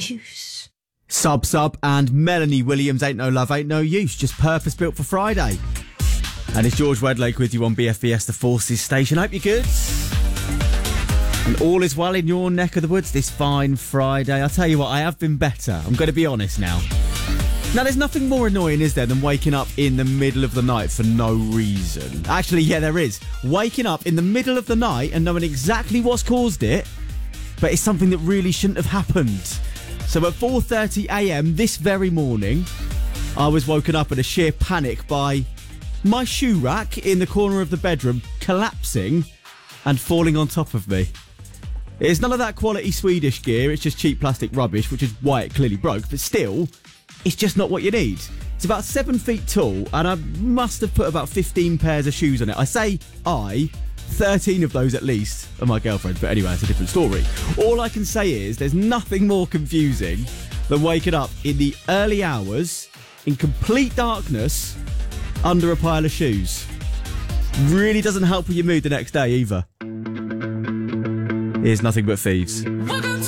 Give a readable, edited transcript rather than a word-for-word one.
use. Sub and Melanie Williams, Ain't No Love, Ain't No Use, just purpose built for Friday. And it's George Wedlake with you on BFBS, the Forces station. Hope you're good. And all is well in your neck of the woods this fine Friday. I'll tell you what, I have been better. I'm going to be honest now. Now, there's nothing more annoying, is there, than waking up in the middle of the night for no reason. Actually, yeah, there is. Waking up in the middle of the night and knowing exactly what's caused it, but it's something that really shouldn't have happened. So at 4:30 a.m. this very morning, I was woken up in a sheer panic by my shoe rack in the corner of the bedroom collapsing and falling on top of me. It's none of that quality Swedish gear, it's just cheap plastic rubbish, which is why it clearly broke, but still, it's just not what you need. It's about 7 feet tall, and I must have put about 15 pairs of shoes on it. I say 13 of those at least are my girlfriend's, but anyway, it's a different story. All I can say is there's nothing more confusing than waking up in the early hours, in complete darkness, under a pile of shoes. Really doesn't help with your mood the next day either. Here's Nothing But Thieves.